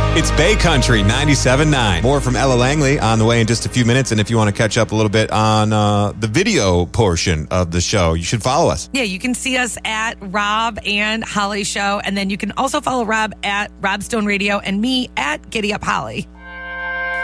It's Bay Country 97.9. More from Ella Langley on the way in just a few minutes. And if you want to catch up a little bit on the video portion of the show, you should follow us. Yeah, you can see us at Rob and Holly Show. And then you can also follow Rob at Rob Stone Radio and me at Giddy Up Holly.